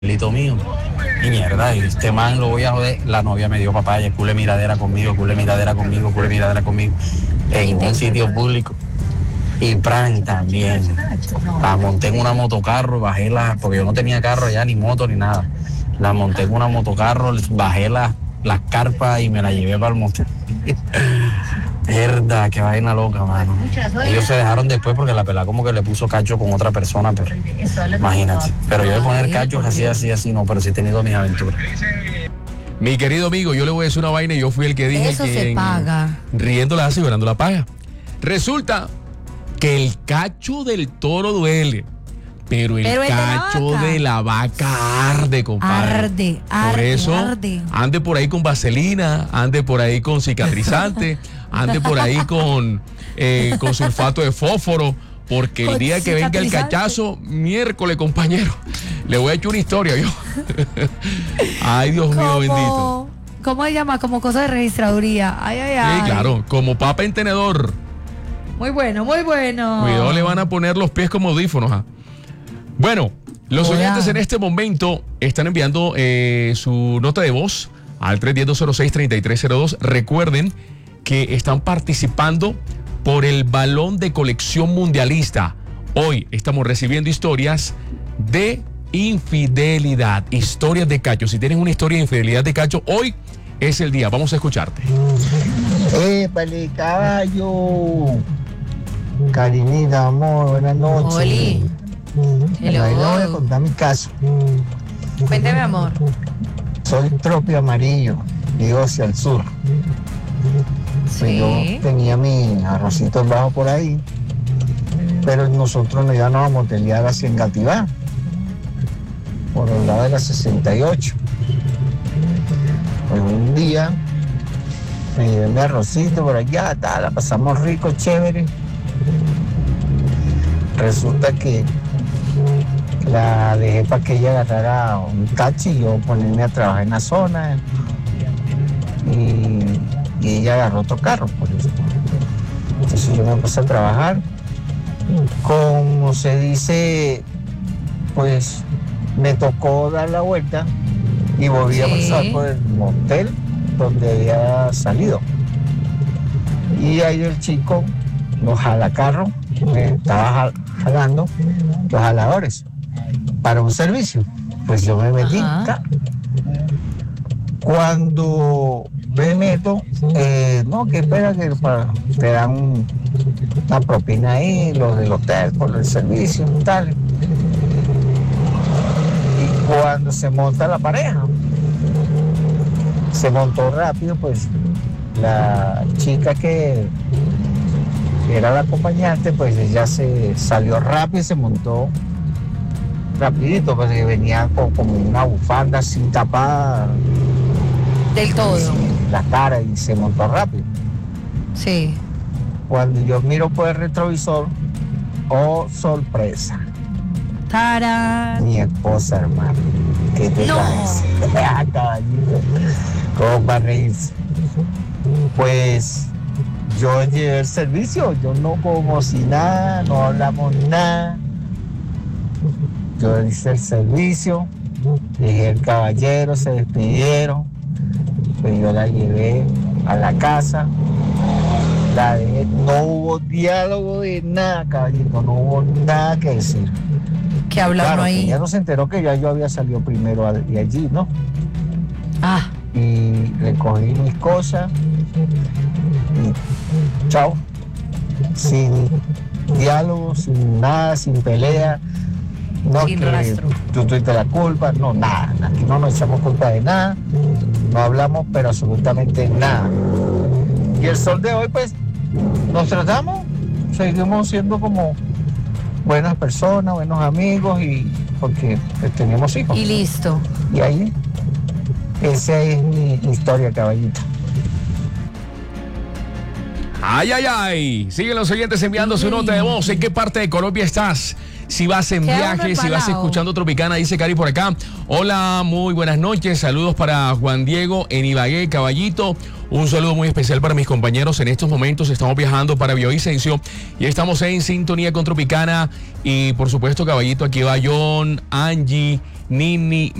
Lito mío. Y mierda, y este man lo voy a joder. La novia me dio papaya, cule miradera conmigo, cule miradera conmigo, cule miradera conmigo. En un sitio público. Y Pran también. La monté en una motocarro, bajé porque yo no tenía carro ya, ni moto, ni nada. La monté en una motocarro, bajé las carpas y me la llevé para el monte. Verdad, qué vaina loca, mano. Ellos se dejaron después porque la pelada como que le puso cacho con otra persona, pero imagínate. Pero yo de poner cachos así, no, pero sí he tenido mis aventuras. Mi querido amigo, yo le voy a decir una vaina y yo fui el que dije eso que se paga. Riendo la hace y llorando la paga. Resulta que el cacho del toro duele, pero el cacho de la vaca arde, compadre. Por eso, ande por ahí con vaselina, ande por ahí con cicatrizante, ande por ahí con sulfato de fósforo, porque el día que venga el cachazo, miércoles, compañero, le voy a echar una historia, yo. Ay, Dios mío, bendito. ¿Cómo se llama? Como cosa de registraduría. Ay. Sí, claro, como papa en tenedor. Muy bueno, muy bueno. Cuidado, le van a poner los pies como audífonos. Bueno, los oyentes en este momento están enviando su nota de voz al 310-206-3302. Recuerden que están participando por el balón de colección mundialista. Hoy estamos recibiendo historias de infidelidad, historias de cacho. Si tienes una historia de infidelidad de cacho, hoy es el día. Vamos a escucharte. Vale, caballo. Cariñita, amor, buenas noches. Oli. Ahí le voy a contar mi caso. Cuénteme, amor. Soy propio amarillo, vivo hacia el sur. Pues yo tenía mi arrocito bajo por ahí, pero nosotros nos íbamos a motelear hacia Engativá, por el lado de la 68. Pues un día me llevé mi arrocito por allá, la pasamos rico, chévere. Resulta que la dejé para que ella agarrara un taxi y yo ponerme a trabajar en la zona. Y ella agarró otro carro, por eso. Entonces yo me puse a trabajar. Como se dice, pues me tocó dar la vuelta y volví a pasar por el motel donde había salido. Y ahí el chico, los jalacarros, me estaba jalando los jaladores para un servicio. Pues yo me metí. Cuando me meto, no, que espera que te dan una propina ahí, los del hotel, por el servicio y tal. Y cuando se monta la pareja, se montó rápido, pues la chica que era la acompañante, pues ella se salió rápido y se montó rapidito, pues que venía como una bufanda sin tapada del todo la cara y se montó rápido. Sí. Cuando yo miro por el retrovisor, oh sorpresa, ¡tarán! Mi esposa, hermano. ¿Qué te parece? Caballito, ¿cómo va a reírse? Pues yo llevé el servicio, yo no como si nada, no hablamos nada. Yo hice el servicio, dejé el caballero, se despidieron, pues yo la llevé a la casa, la dejé, no hubo diálogo de nada, caballito, no hubo nada que decir. ¿Qué hablaron ahí? Ella no se enteró que ya yo había salido primero de allí, ¿no? Y recogí mis cosas y chao, sin diálogo, sin nada, sin pelea. No, sin que rastro. Tú tuviste la culpa, no, nada. Aquí no nos echamos culpa de nada, no hablamos, pero absolutamente nada. Y el sol de hoy, pues, nos tratamos, seguimos siendo como buenas personas, buenos amigos, y porque pues, tenemos hijos. Y listo. Y ahí, esa es mi historia, caballito. Ay. Siguen los oyentes enviando su nota de voz. ¿En qué parte de Colombia estás? si vas en viaje, si vas escuchando Tropicana, dice Cari por acá. Hola, muy buenas noches. Saludos para Juan Diego en Ibagué, Caballito. Un saludo muy especial para mis compañeros. En estos momentos estamos viajando para Villavicencio y estamos en sintonía con Tropicana. Y por supuesto, Caballito, aquí va John, Angie, Nini,